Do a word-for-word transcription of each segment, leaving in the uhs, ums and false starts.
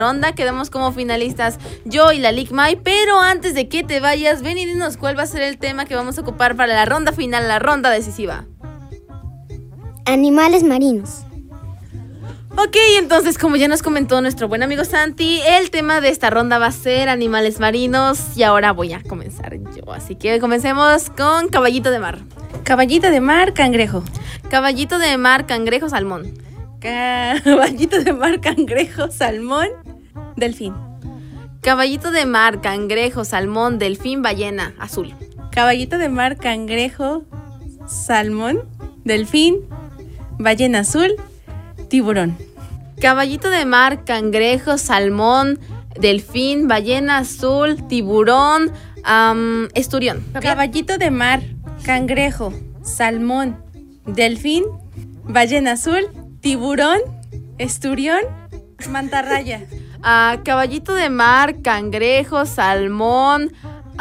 ronda, quedamos como finalistas yo y la Ligmay, pero antes de que te vayas, ven y dinos cuál va a ser el tema que vamos a ocupar para la ronda final, la ronda decisiva. Animales marinos. Ok, entonces como ya nos comentó nuestro buen amigo Santi, el tema de esta ronda va a ser animales marinos y ahora voy a comenzar yo, así que comencemos con caballito de mar. Caballito de mar, cangrejo. Caballito de mar, cangrejo, salmón. Caballito de mar, cangrejo, salmón, delfín. Caballito de mar, cangrejo, salmón, delfín, ballena, azul. Caballito de mar, cangrejo, salmón, delfín, ballena azul, tiburón. Caballito de mar, cangrejo, salmón, delfín, ballena azul, tiburón, um, esturión. Caballito de mar, cangrejo, salmón, delfín, ballena azul, tiburón, esturión, mantarraya. Uh, caballito de mar, cangrejo, salmón,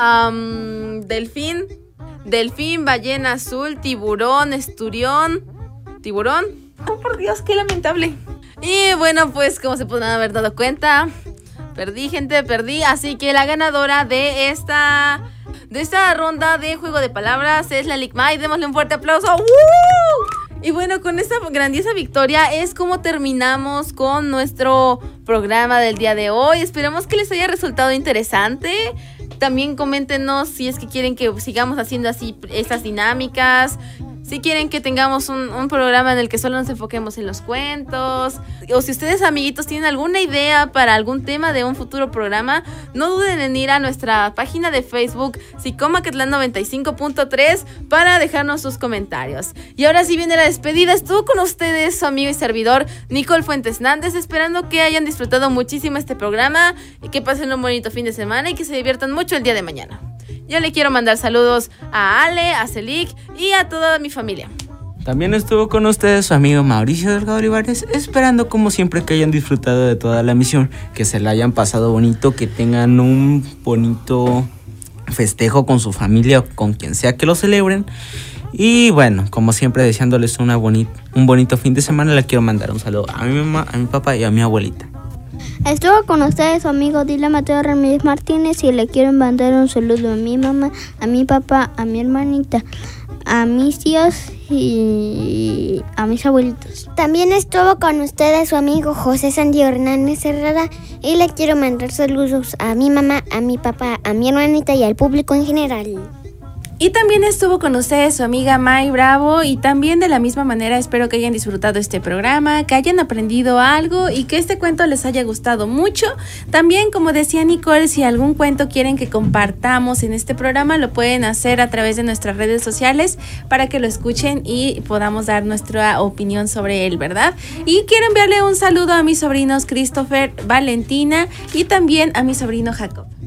um, delfín, delfín, ballena azul, tiburón, esturión, tiburón. Oh, por Dios, qué lamentable. Y bueno, pues como se podrán haber dado cuenta, perdí, gente, perdí. Así que la ganadora de esta de esta ronda de juego de palabras es la Ligmay. Démosle un fuerte aplauso. ¡Woo! Y bueno, con esta grandiosa victoria es como terminamos con nuestro programa del día de hoy. Esperemos que les haya resultado interesante. También coméntenos si es que quieren que sigamos haciendo así estas dinámicas. Si quieren que tengamos un, un programa en el que solo nos enfoquemos en los cuentos, o si ustedes, amiguitos, tienen alguna idea para algún tema de un futuro programa, no duden en ir a nuestra página de Facebook Xicomacatlán noventa y cinco punto tres para dejarnos sus comentarios. Y ahora sí viene la despedida. Estuvo con ustedes su amigo y servidor Nicole Fuentes Nández, esperando que hayan disfrutado muchísimo este programa y que pasen un bonito fin de semana y que se diviertan mucho el día de mañana. Yo le quiero mandar saludos a Ale, a Celic y a toda mi familia. También estuvo con ustedes su amigo Mauricio Delgado Olivares, esperando como siempre que hayan disfrutado de toda la emisión, que se la hayan pasado bonito, que tengan un bonito festejo con su familia o con quien sea que lo celebren. Y bueno, como siempre deseándoles una boni- un bonito fin de semana, le quiero mandar un saludo a mi mamá, a mi papá y a mi abuelita. Estuvo con ustedes su amigo Dylan Mateo Ramírez Martínez y le quiero mandar un saludo a mi mamá, a mi papá, a mi hermanita, a mis tíos y a mis abuelitos. También estuvo con ustedes su amigo José Sandy Hernández Herrera y le quiero mandar saludos a mi mamá, a mi papá, a mi hermanita y al público en general. Y también estuvo con ustedes su amiga May Bravo y también de la misma manera espero que hayan disfrutado este programa, que hayan aprendido algo y que este cuento les haya gustado mucho. También, como decía Nicole, si algún cuento quieren que compartamos en este programa, lo pueden hacer a través de nuestras redes sociales para que lo escuchen y podamos dar nuestra opinión sobre él, ¿verdad? Y quiero enviarle un saludo a mis sobrinos Christopher, Valentina y también a mi sobrino Jacob.